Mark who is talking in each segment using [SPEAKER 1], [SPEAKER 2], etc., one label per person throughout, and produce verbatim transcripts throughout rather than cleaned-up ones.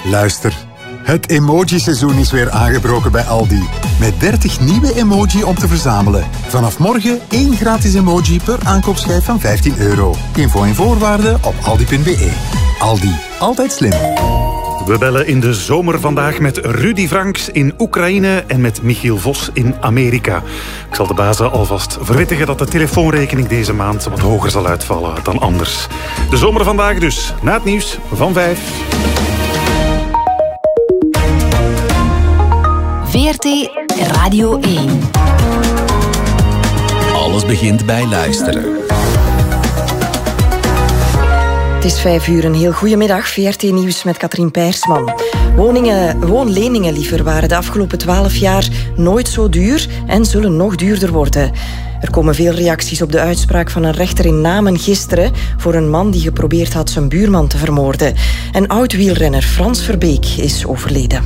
[SPEAKER 1] Luister, het emoji-seizoen is weer aangebroken bij Aldi. Met dertig nieuwe emoji om te verzamelen. Vanaf morgen één gratis emoji per aankoopschijf van vijftien euro. Info en voorwaarden op aldi punt b e. Aldi, altijd slim.
[SPEAKER 2] We bellen in de zomer vandaag met Rudy Franks in Oekraïne en met Michiel Vos in Amerika. Ik zal de bazen alvast verwittigen dat de telefoonrekening deze maand wat hoger zal uitvallen dan anders. De zomer vandaag dus, na het nieuws van vijf.
[SPEAKER 3] V R T Radio één.
[SPEAKER 4] Alles begint bij luisteren.
[SPEAKER 5] Het is vijf uur, een heel goede middag. V R T Nieuws met Katrien Peirsman. Woningen, woonleningen liever waren de afgelopen twaalf jaar nooit zo duur en zullen nog duurder worden. Er komen veel reacties op de uitspraak van een rechter in Namen gisteren voor een man die geprobeerd had zijn buurman te vermoorden. En oud-wielrenner Frans Verbeek is overleden.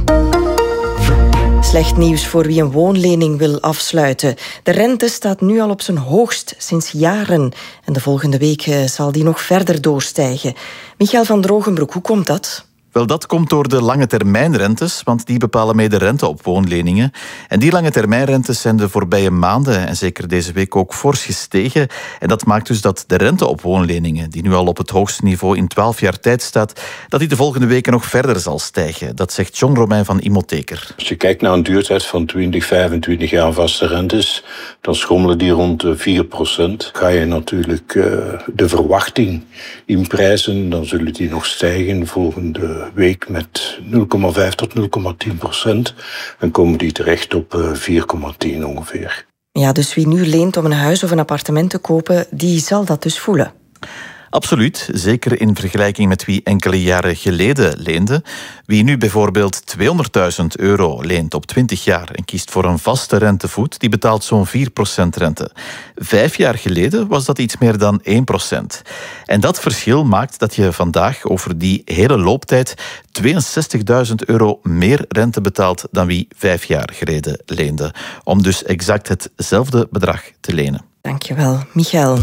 [SPEAKER 5] Slecht nieuws voor wie een woonlening wil afsluiten. De rente staat nu al op zijn hoogst sinds jaren. En de volgende week zal die nog verder doorstijgen. Michael van Drogenbroek, hoe komt dat?
[SPEAKER 6] Wel, dat komt door de lange termijnrentes, want die bepalen mee de rente op woonleningen. En die lange termijnrentes zijn de voorbije maanden en zeker deze week ook fors gestegen. En dat maakt dus dat de rente op woonleningen, die nu al op het hoogste niveau in twaalf jaar tijd staat, dat die de volgende weken nog verder zal stijgen. Dat zegt John Romein van Imotheker.
[SPEAKER 7] Als je kijkt naar een duurtijd van twintig, vijfentwintig jaar vaste rentes, dan schommelen die rond de vier procent. Ga je natuurlijk uh, de verwachting inprijzen, dan zullen die nog stijgen volgende week met nul komma vijf tot nul komma tien procent. En komen die terecht op vier komma tien ongeveer.
[SPEAKER 5] Ja, dus wie nu leent om een huis of een appartement te kopen, die zal dat dus voelen.
[SPEAKER 6] Absoluut, zeker in vergelijking met wie enkele jaren geleden leende. Wie nu bijvoorbeeld tweehonderdduizend euro leent op twintig jaar en kiest voor een vaste rentevoet, die betaalt zo'n vier procent rente. Vijf jaar geleden was dat iets meer dan één procent. En dat verschil maakt dat je vandaag over die hele looptijd tweeënzestigduizend euro meer rente betaalt dan wie vijf jaar geleden leende. Om dus exact hetzelfde bedrag te lenen.
[SPEAKER 5] Dankjewel, Michael.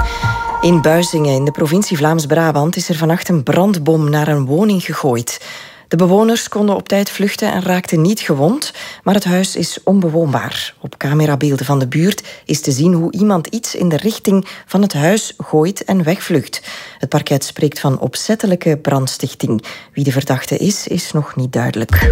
[SPEAKER 5] In Buizingen, in de provincie Vlaams-Brabant, is er vannacht een brandbom naar een woning gegooid. De bewoners konden op tijd vluchten en raakten niet gewond, maar het huis is onbewoonbaar. Op camerabeelden van de buurt is te zien hoe iemand iets in de richting van het huis gooit en wegvlucht. Het parket spreekt van opzettelijke brandstichting. Wie de verdachte is, is nog niet duidelijk.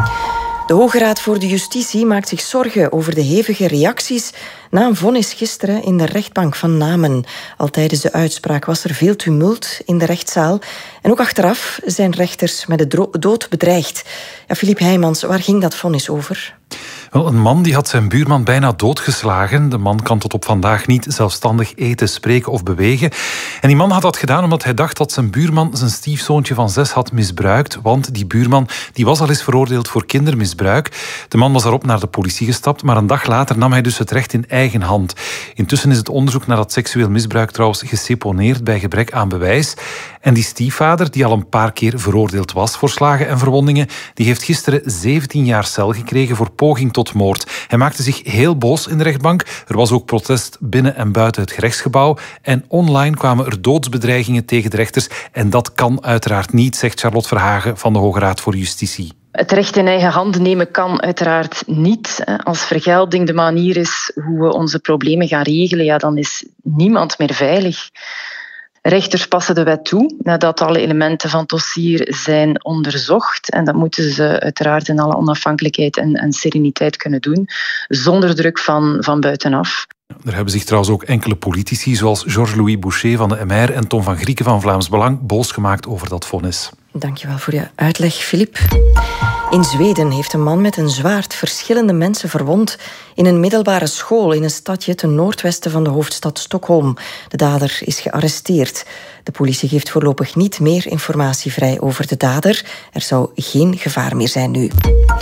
[SPEAKER 5] De Hoge Raad voor de Justitie maakt zich zorgen over de hevige reacties na een vonnis gisteren in de rechtbank van Namen. Al tijdens de uitspraak was er veel tumult in de rechtszaal. En ook achteraf zijn rechters met de dood bedreigd. Ja, Filip Heijmans, waar ging dat vonnis over?
[SPEAKER 8] Wel, een man die had zijn buurman bijna doodgeslagen. De man kan tot op vandaag niet zelfstandig eten, spreken of bewegen. En die man had dat gedaan omdat hij dacht dat zijn buurman zijn stiefzoontje van zes had misbruikt. Want die buurman die was al eens veroordeeld voor kindermisbruik. De man was daarop naar de politie gestapt, maar een dag later nam hij dus het recht in eigen hand. Intussen is het onderzoek naar dat seksueel misbruik trouwens geseponeerd bij gebrek aan bewijs. En die stiefvader, die al een paar keer veroordeeld was voor slagen en verwondingen, die heeft gisteren zeventien jaar cel gekregen voor poging tot moord. Hij maakte zich heel boos in de rechtbank. Er was ook protest binnen en buiten het gerechtsgebouw. En online kwamen er doodsbedreigingen tegen de rechters. En dat kan uiteraard niet, zegt Charlotte Verhagen van de Hoge Raad voor Justitie.
[SPEAKER 9] Het recht in eigen handen nemen kan uiteraard niet. Als vergelding de manier is hoe we onze problemen gaan regelen, ja, dan is niemand meer veilig. Rechters passen de wet toe nadat alle elementen van het dossier zijn onderzocht. En dat moeten ze uiteraard in alle onafhankelijkheid en, en sereniteit kunnen doen, zonder druk van, van buitenaf.
[SPEAKER 8] Er hebben zich trouwens ook enkele politici, zoals Georges-Louis Boucher van de M R en Tom van Grieken van Vlaams Belang, boos gemaakt over dat vonnis.
[SPEAKER 5] Dankjewel voor je uitleg, Filip. In Zweden heeft een man met een zwaard verschillende mensen verwond in een middelbare school in een stadje ten noordwesten van de hoofdstad Stockholm. De dader is gearresteerd. De politie geeft voorlopig niet meer informatie vrij over de dader. Er zou geen gevaar meer zijn nu.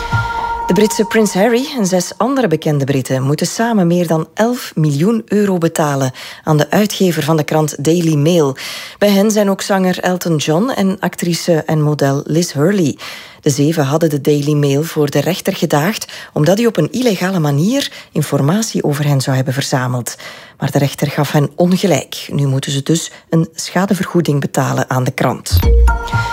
[SPEAKER 5] De Britse prins Harry en zes andere bekende Britten moeten samen meer dan elf miljoen euro betalen aan de uitgever van de krant Daily Mail. Bij hen zijn ook zanger Elton John en actrice en model Liz Hurley. De zeven hadden de Daily Mail voor de rechter gedaagd omdat hij op een illegale manier informatie over hen zou hebben verzameld. Maar de rechter gaf hen ongelijk. Nu moeten ze dus een schadevergoeding betalen aan de krant.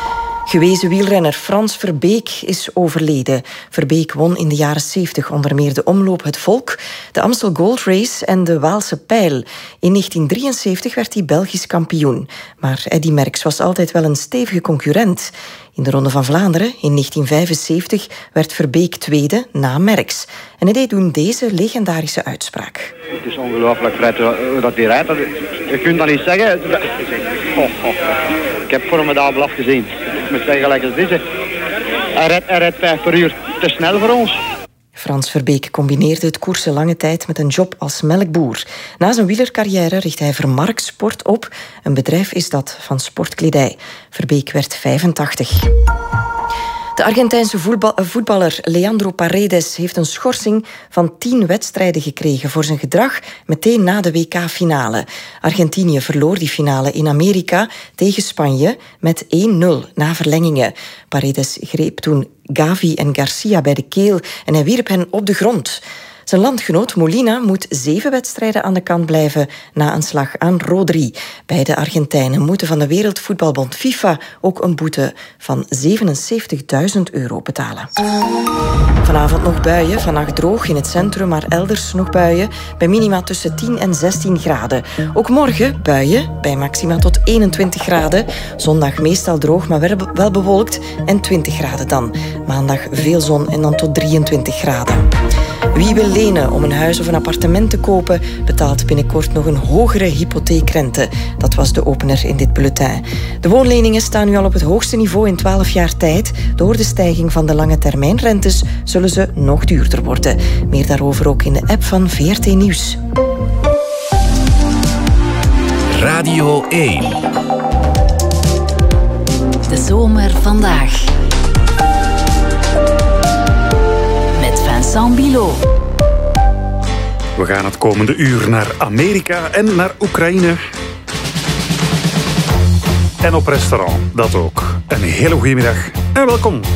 [SPEAKER 5] Gewezen wielrenner Frans Verbeek is overleden. Verbeek won in de jaren zeventig onder meer de Omloop Het Volk, de Amstel Gold Race en de Waalse Pijl. In negentien drieënzeventig werd hij Belgisch kampioen. Maar Eddy Merckx was altijd wel een stevige concurrent. In de Ronde van Vlaanderen in negentien vijfenzeventig werd Verbeek tweede na Merckx. En hij deed toen deze legendarische uitspraak.
[SPEAKER 10] Het is ongelooflijk, Fred, hoe dat hij rijdt. Je kunt dat niet zeggen. Oh, oh. Ik heb formidabel afgezien. Ik moet zeggen, gelijk als deze. Hij rijdt, hij rijdt vijf per uur te snel voor ons.
[SPEAKER 5] Frans Verbeek combineerde het koersen lange tijd met een job als melkboer. Na zijn wielercarrière richt hij Vermarkt Sport op. Een bedrijf is dat van sportkledij. Verbeek werd vijfentachtig. De Argentijnse voetballer Leandro Paredes heeft een schorsing van tien wedstrijden gekregen voor zijn gedrag meteen na de W K-finale. Argentinië verloor die finale in Amerika tegen Spanje met één nul na verlengingen. Paredes greep toen Gavi en Garcia bij de keel en hij wierp hen op de grond. Zijn landgenoot Molina moet zeven wedstrijden aan de kant blijven na een slag aan Rodri. Beide Argentijnen moeten van de Wereldvoetbalbond FIFA ook een boete van zevenenzeventigduizend euro betalen. Vanavond nog buien, vannacht droog in het centrum, maar elders nog buien bij minima tussen tien en zestien graden. Ook morgen buien bij maxima tot eenentwintig graden. Zondag meestal droog, maar wel bewolkt en twintig graden dan. Maandag veel zon en dan tot drieëntwintig graden. Wie wil lenen om een huis of een appartement te kopen, betaalt binnenkort nog een hogere hypotheekrente. Dat was de opener in dit bulletin. De woonleningen staan nu al op het hoogste niveau in twaalf jaar tijd. Door de stijging van de lange termijnrentes zullen ze nog duurder worden. Meer daarover ook in de app van V R T Nieuws.
[SPEAKER 4] Radio één.
[SPEAKER 3] De zomer vandaag. Met Vincent Bilot.
[SPEAKER 2] We gaan het komende uur naar Amerika en naar Oekraïne. En op restaurant, dat ook. Een hele goede middag en welkom.